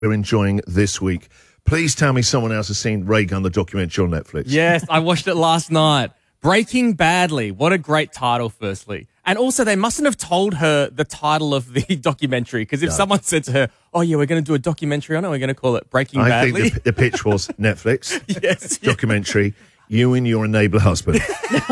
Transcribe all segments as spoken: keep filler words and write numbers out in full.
we're enjoying this week. Please tell me someone else has seen Ray Gun, the documentary on Netflix. Yes, I watched it last night. Breaking Badly. What a great title, firstly. And also, they mustn't have told her the title of the documentary, because if no. someone said to her, oh, yeah, we're going to do a documentary on it, we're going to call it Breaking I Badly. I think the, the pitch was Netflix, yes, documentary, you and your enabler husband.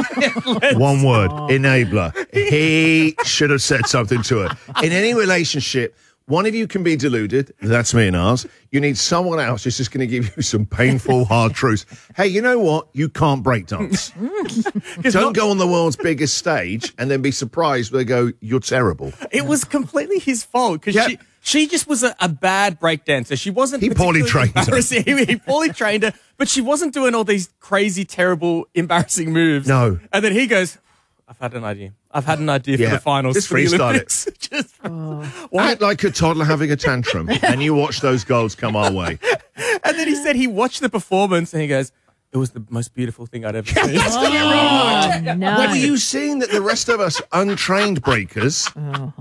One word, enabler. He should have said something to her. In any relationship, one of you can be deluded. That's me and ours. You need someone else who's just going to give you some painful, hard truths. Hey, you know what? You can't breakdance. Don't not- go on the world's biggest stage and then be surprised when they go, you're terrible. It was completely his fault, because yep. she... She just was a, a bad breakdancer. She wasn't. He poorly trained her. He, he poorly trained her, but she wasn't doing all these crazy, terrible, embarrassing moves. No. And then he goes, "I've had an idea. I've had an idea yeah. for the finals." Just for the freestyle Olympics." it. Just oh. Act like a toddler having a tantrum, and you watch those goals come our way. And then he said he watched the performance, and he goes, "It was the most beautiful thing I'd ever seen." Oh, no. What were you seeing that the rest of us untrained breakers? Oh.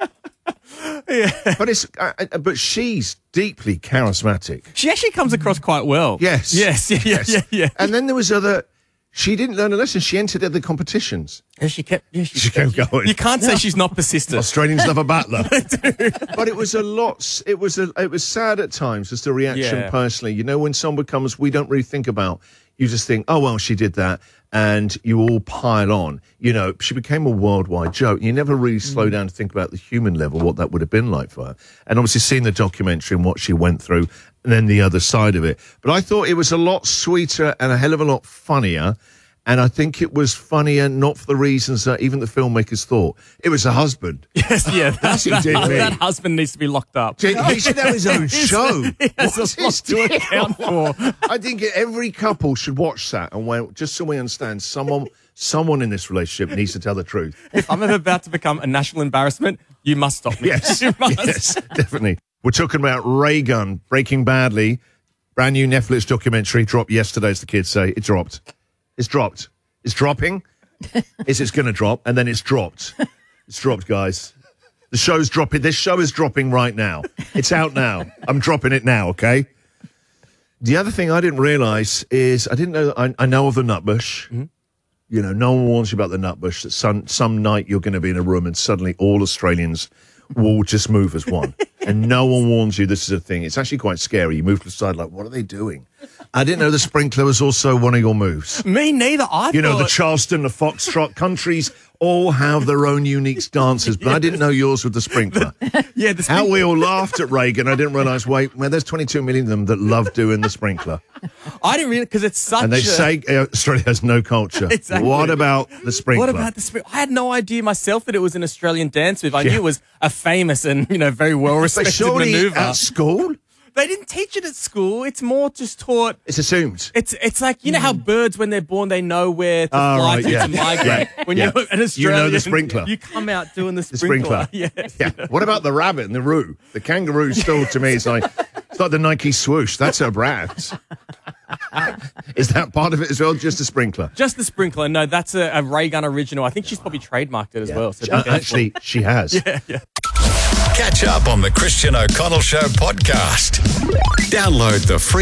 Yeah. But it's uh, but she's deeply charismatic. She actually comes across quite well. Yes. Yes. Yeah, yes. yeah, yeah. And then there was other. She didn't learn a lesson. She entered other competitions. Yeah, she kept. Yeah, she, she kept going. You can't say she's not persistent. Australians love a battler. But it was a lot. It was a. It was sad at times, just the reaction yeah. personally. You know, when someone comes, we don't really think about. You just think, oh, well, she did that. And you all pile on. You know, she became a worldwide joke. You never really slow down to think about the human level, what that would have been like for her. And obviously seeing the documentary and what she went through and then the other side of it. But I thought it was a lot sweeter and a hell of a lot funnier. And I think it was funnier not for the reasons that even the filmmakers thought. It was a husband. Yes, yeah. That's who did me. That husband needs to be locked up. He should have his own show. He has What's a lot to account for. I think every couple should watch that and went, just so we understand, someone someone in this relationship needs to tell the truth. If I'm ever about to become a national embarrassment, you must stop me. Yes, you must. yes, definitely. We're talking about Ray Gun, Breaking Badly, brand new Netflix documentary, dropped yesterday, as the kids say. It dropped. It's dropped. It's dropping. It's, it's going to drop, and then it's dropped. It's dropped, guys. The show's dropping. This show is dropping right now. It's out now. I'm dropping it now, okay? The other thing I didn't realise is I didn't know, I, I know of the Nutbush. Mm-hmm. You know, no one warns you about the Nutbush, that some, some night you're going to be in a room and suddenly all Australians will just move as one. And no one warns you this is a thing. It's actually quite scary. You move to the side like, what are they doing? I didn't know the sprinkler was also one of your moves. Me neither. I You thought... know, the Charleston, the Foxtrot, countries all have their own unique dances, but yes. I didn't know yours with the sprinkler. The, yeah, the sprinkler. How we all laughed at Reagan, I didn't realise, wait, well, there's twenty-two million of them that love doing the sprinkler. I didn't really, because it's such And they a... say uh, Australia has no culture. Exactly. What about the sprinkler? What about the sprinkler? I had no idea myself that it was an Australian dance move. I yeah. knew it was a famous and, you know, very well-respected manoeuvre. At school? They didn't teach it at school. It's more just taught. It's assumed. It's it's like, you know how birds, when they're born, they know where to oh, fly right, to yeah. to migrate. Yeah. When yeah. you're an Australian, you know the sprinkler. You come out doing the The sprinkler. sprinkler. Yes. Yeah. What about the rabbit and the roo? The kangaroo still, to me, is like, it's like the Nike swoosh. That's her brand. Is that part of it as well, just the sprinkler? Just the sprinkler. No, that's a, a Ray Gun original. I think she's probably trademarked it as yeah. well. So uh, actually, she has. Yeah, yeah. Catch up on the Christian O'Connell Show podcast. Download the free